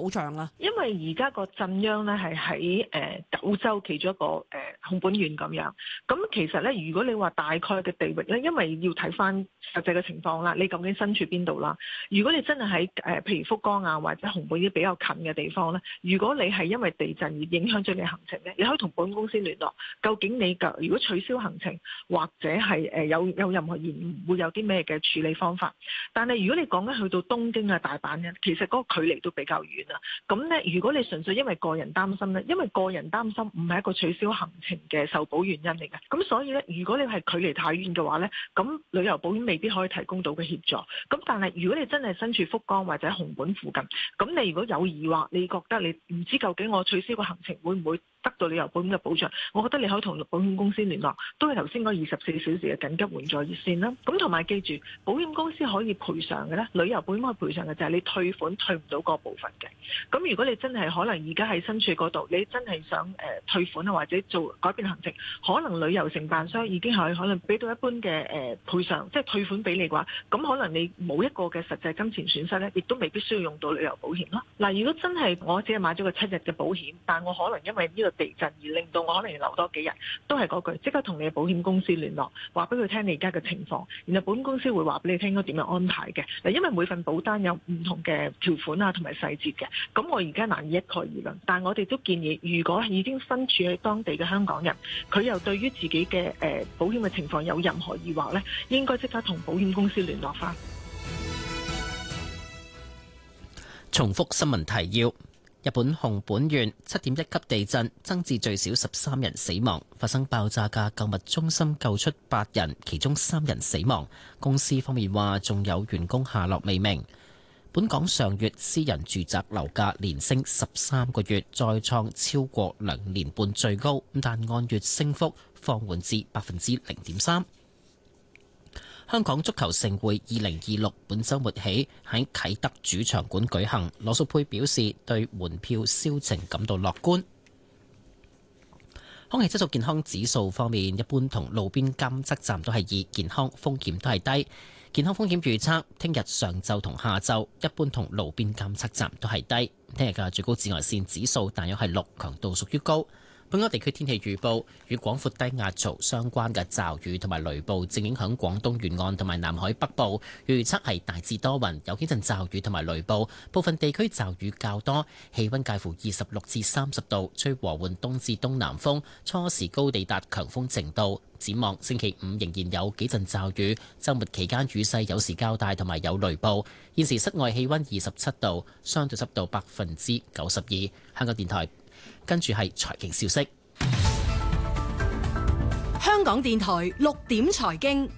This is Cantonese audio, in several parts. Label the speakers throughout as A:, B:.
A: 保障啦？
B: 因為而家個震央咧係喺九州其中一個熊本縣咁樣，咁其實咧如果你話大概嘅地域咧，因為要睇翻實際嘅情況啦，你究竟身處邊度啦？如果你真係喺譬如福岡啊或者熊本啲比較近嘅地方咧，如果你係因為地震而影響咗你行程咧，你可以同保險公司聯絡，究竟你如果取消行程或者係有任何延誤，會有啲咩嘅處理方法？但係如果你講緊去到東京啊、大阪咧，其實嗰個距離都比較遠啊。咁咧，如果你純粹因為個人擔心咧，因為個人擔心唔係一個取消行程嘅受保原因嚟嘅。咁所以咧，如果你係距離太遠嘅話咧，咁旅遊保險未必可以提供到嘅協助。咁但係如果你真係身處福岡或者熊本附近，咁你如果有疑惑，你覺得你唔知究竟我取消個行程會唔會得到旅遊保險嘅保障，我覺得你可以同保險公司聯絡，都係頭先嗰24小時嘅緊急援助熱線啦。咁同埋記住，保險公司可以賠償嘅咧，旅遊保險可以賠償嘅就係你退款退唔到嗰部分嘅。咁如果你真係可能而家喺身處嗰度，你真係想退款啊，或者做改變行程，可能旅遊承辦商已經係可能俾到一般嘅賠償，即係退款俾你嘅話，咁可能你冇一個嘅實際金錢損失咧，亦都未必需要用到旅遊保險咯。嗱，如果真係我只係買咗個7日嘅保險，但我可能因為呢個地震而令到我可能要留多幾日，都係嗰句，即刻同你嘅保險公司聯絡，話俾佢聽你而家嘅情況，然後保險公司會話俾你聽應該點樣安排嘅。嗱，因為每份保單有唔同嘅條款啊，同埋細節嘅，咁我而家難以一概而論。但係我哋都建議，如果已經身處喺當地嘅香港人，佢又對於自己嘅保險嘅情況有任何疑惑呢，應該即刻同保險公司聯絡返。
C: 重複新聞提要。日本熊本縣7.1級地震，增至最少13人死亡。發生爆炸嘅購物中心救出8人，其中3人死亡。公司方面話，仲有員工下落未明。本港上月私人住宅樓價連升13個月，再創超過2年半最高，但按月升幅放緩至0.3%。香港足球盛會2026本週末起喺啟德主場館舉行。羅淑佩表示對門票銷情感到樂觀。空氣質素健康指數方面，一般同路邊監測站都係2，健康風險都係低。健康風險預測，聽日上晝同下晝一般同路邊監測站都係低。聽日嘅最高紫外線指數大約係6，強度屬於高。本港地區天氣預報，與廣闊低壓槽相關嘅驟雨同埋雷暴正影響廣東沿岸同埋南海北部，預測係大致多雲，有幾陣驟雨同埋雷暴，部分地區驟雨較多，氣溫介乎26至30度，吹和緩東至東南風，初時高地達強風程度。展望星期5仍然有幾陣驟雨，週末期間雨勢有時較大同埋有雷暴。現時室外氣溫27度，相對濕度92%。香港電台跟住係財經消息。
A: 香港電台6點財經。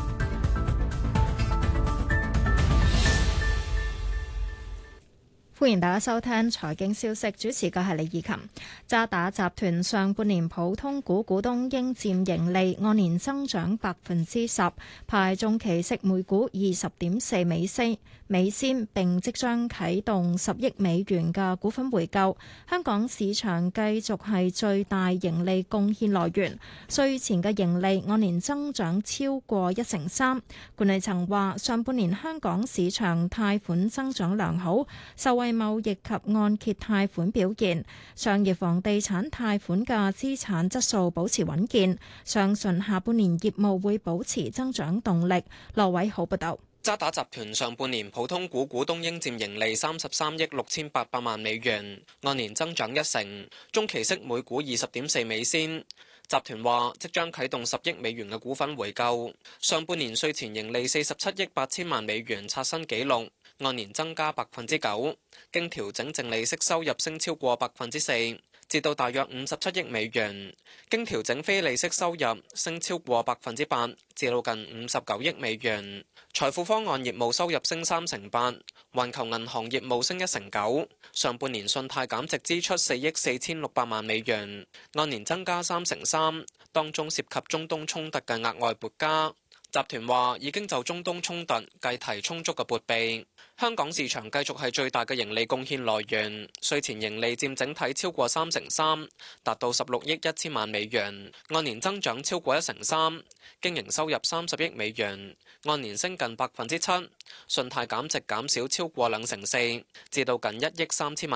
D: 歡迎大家收聽財經消息，主持嘅係李以琴。渣打集團上半年普通股股東應佔盈利按年增長10%，派中期息每股20.4美仙，並即將啟動10億美元嘅股份回購。香港市場繼續係最大盈利貢獻來源，稅前嘅盈利按年增長超過13%。管理層話，上半年香港市場貸款增長良好，受惠貿易及按揭貸款表現，商業房地產貸款嘅資產質素保持穩健，相信下半年業務會保持增長動力。羅偉豪報道。
E: 渣打集團上半年普通股股東應佔盈利33億6800萬美元，按年增長1%，中期息每股20.4美仙。集團話即將啟動10億美元嘅股份回購。上半年稅前盈利47億8000萬美元，刷新紀錄，按年增加9%，經調整淨利息收入升超過4%，至到大約57億美元。經調整非利息收入升超過8%，至到近59億美元。財富方案業務收入升3%，環球銀行業務升1%。上半年信貸減值支出4億4600萬美元，按年增加3%，當中涉及中東衝突嘅額外撥加。集團話已經就中東衝突計提充足嘅撥備。香港市場繼續係最大嘅盈利貢獻來源，稅前盈利佔整體超過3%，達到16億1000萬美元，按年增長超過1%。經營收入30億美元，按年升近7%。信貸減值減少超過2成4，至到近1億3000萬。